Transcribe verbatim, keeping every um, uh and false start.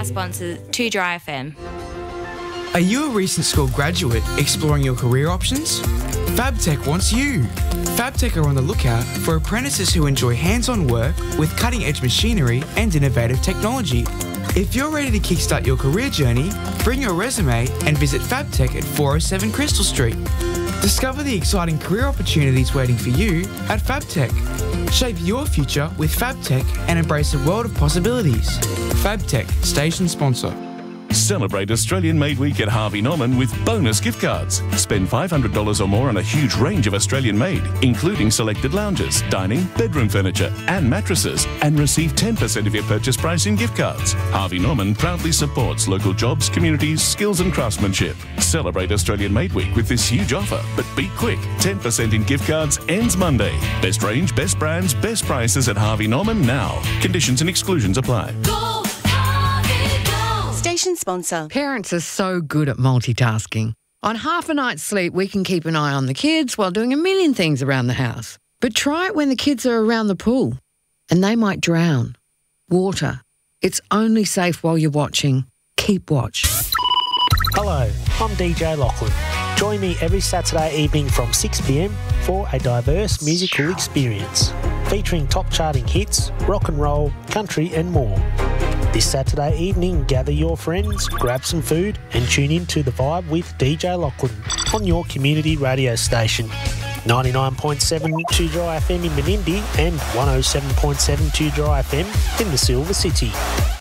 our sponsor, two Dry F M. Are you a recent school graduate exploring your career options? FabTech wants you. FabTech are on the lookout for apprentices who enjoy hands-on work with cutting-edge machinery and innovative technology. If you're ready to kickstart your career journey, bring your resume and visit FabTech at four oh seven Crystal Street. Discover the exciting career opportunities waiting for you at FabTech. Shape your future with FabTech and embrace a world of possibilities. FabTech, station sponsor. Celebrate Australian Made Week at Harvey Norman with bonus gift cards. Spend five hundred dollars or more on a huge range of Australian made, including selected lounges, dining, bedroom furniture and mattresses, and receive ten percent of your purchase price in gift cards. Harvey Norman proudly supports local jobs, communities, skills and craftsmanship. Celebrate Australian Made Week with this huge offer, but be quick. ten percent in gift cards ends Monday. Best range, best brands, best prices at Harvey Norman now. Conditions and exclusions apply. Go! Station sponsor. Parents are so good at multitasking. On half a night's sleep, we can keep an eye on the kids while doing a million things around the house. But try it when the kids are around the pool, and they might drown. Water. It's only safe while you're watching. Keep watch. Hello, I'm D J Lachlan. Join me every Saturday evening from six p m for a diverse musical experience featuring top charting hits, rock and roll, country and more. This Saturday evening, gather your friends, grab some food and tune in to The Vibe with D J Lachlan on your community radio station. ninety-nine point seven two Dry F M in Menindee and one oh seven point seven two Dry F M in the Silver City.